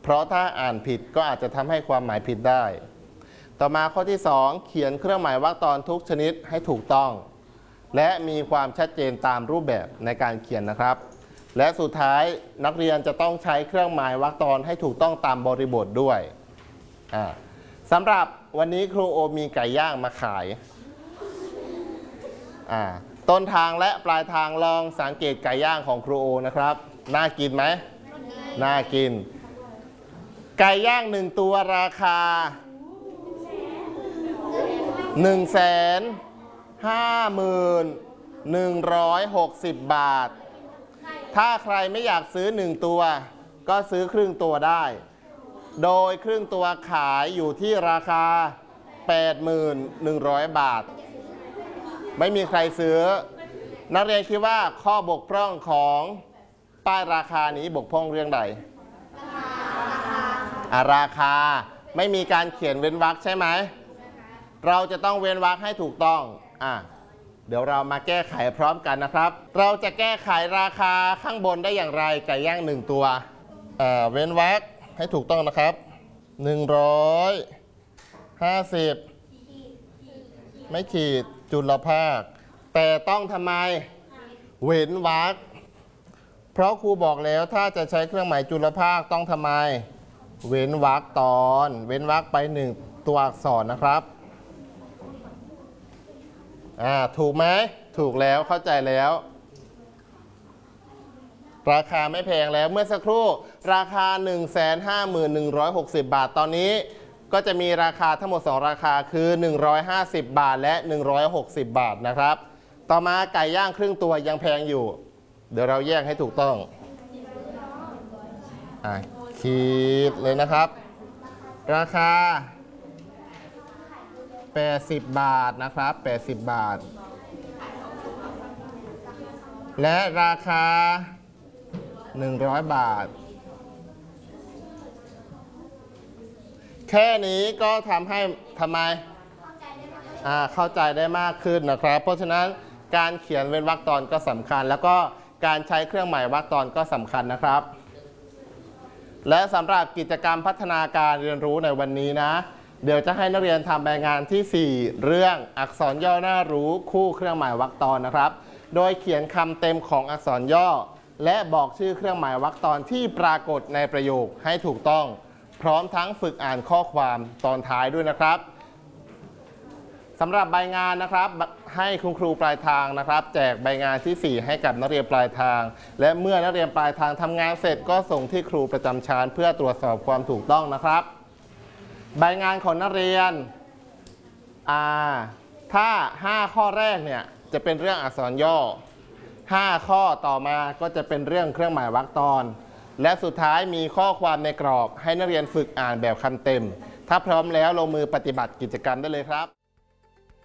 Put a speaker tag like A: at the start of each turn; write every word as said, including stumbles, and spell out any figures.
A: เพราะถ้าอ่านผิดก็อาจจะทำให้ความหมายผิดได้ต่อมาข้อที่สองเขียนเครื่องหมายวรรคตอนทุกชนิดให้ถูกต้องและมีความชัดเจนตามรูปแบบในการเขียนนะครับและสุดท้ายนักเรียนจะต้องใช้เครื่องหมายวรรคตอนให้ถูกต้องตามบริบทด้วยสำหรับวันนี้ครูโอมีไก่ย่างมาขายต้นทางและปลายทางลองสังเกตไก่ย่างของครูโอนะครับน่ากินไหมน่ากินไก่ย่างหนึ่งตัวราคาหนึ่งแสนห้าหมื่นหนึ่งร้อยหกสิบบาทถ้าใครไม่อยากซื้อหนึ่งตัวก็ซื้อครึ่งตัวได้โดยครึ่งตัวขายอยู่ที่ราคา แปดหมื่นหนึ่งร้อย บาทไม่มีใครซื้อนักเรียนคิดว่าข้อบกพร่องของป้ายราคานี้บกพร่องเรื่องใดราคาไม่มีการเขียนเว้นวรรคใช่ไหมเราจะต้องเว้นวรรคให้ถูกต้องอ่ะเดี๋ยวเรามาแก้ไขพร้อมกันนะครับเราจะแก้ไขราคาข้างบนได้อย่างไรไก่ย่างหนึ่งตัวอ่าเว้นวรรคให้ถูกต้องนะครับหนึ่งร้อยห้าสิบไม่ขีดจุลภาคแต่ต้องทำไมเว้นวรรคเพราะครูบอกแล้วถ้าจะใช้เครื่องหมายจุลภาคต้องทำไมเว้นวรรคตอนเว้นวรรคไปหนึ่งตัวอักษรนะครับอ่าถูกไหมถูกแล้วเข้าใจแล้วราคาไม่แพงแล้วเมื่อสักครู่ราคา หนึ่งแสนห้าหมื่นหนึ่งร้อยหกสิบ บาทตอนนี้ก็จะมีราคาทั้งหมดสองราคาคือหนึ่งร้อยห้าสิบบาทและหนึ่งร้อยหกสิบบาทนะครับต่อมาไก่ย่างครึ่งตัวยังแพงอยู่เดี๋ยวเราแยกให้ถูกต้องอ่ะขีดเลยนะครับราคาแปดสิบบาทนะครับแปดสิบบาทและราคาหนึ่งร้อยบาทแค่นี้ก็ทำให้ทำไมอ่าเข้าใจได้มากขึ้นนะครับเพราะฉะนั้นการเขียนเว้นวรรคตอนก็สำคัญแล้วก็การใช้เครื่องหมายวรรคตอนก็สำคัญนะครับและสำหรับกิจกรรมพัฒนาการเรียนรู้ในวันนี้นะเดี๋ยวจะให้นักเรียนทำแบบงานที่สี่เรื่องอักษรย่อน่ารู้คู่เครื่องหมายวรรคตอนนะครับโดยเขียนคำเต็มของอักษรย่อและบอกชื่อเครื่องหมายวรรคตอนที่ปรากฏในประโยคให้ถูกต้องพร้อมทั้งฝึกอ่านข้อความตอนท้ายด้วยนะครับสำหรับใบงานนะครับให้คุณครูปลายทางนะครับแจกใบงานที่สี่ให้กับนักเรียนปลายทางและเมื่อนักเรียนปลายทางทำงานเสร็จก็ส่งที่ครูประจำชั้นเพื่อตรวจสอบความถูกต้องนะครับใบงานของนักเรียนอ่าถ้าห้าข้อแรกเนี่ยจะเป็นเรื่องอักษรย่อห้าข้อต่อมาก็จะเป็นเรื่องเครื่องหมายวรรคตอนและสุดท้ายมีข้อความในกรอบให้นักเรียนฝึกอ่านแบบคำเต็มถ้าพร้อมแล้วลงมือปฏิบัติกิจกรรมได้เลยครับ